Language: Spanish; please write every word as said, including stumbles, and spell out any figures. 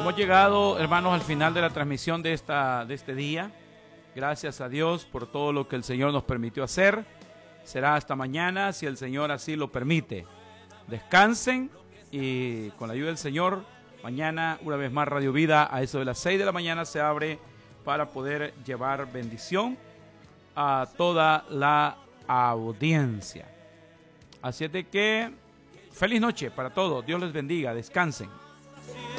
hemos llegado, hermanos, al final de la transmisión de, esta, de este día. Gracias a Dios por todo lo que el Señor nos permitió hacer. Será hasta mañana, si el Señor así lo permite. Descansen y con la ayuda del Señor, mañana una vez más Radio Vida a eso de las seis de la mañana se abre para poder llevar bendición a toda la audiencia. Así es de que feliz noche para todos. Dios les bendiga. Descansen.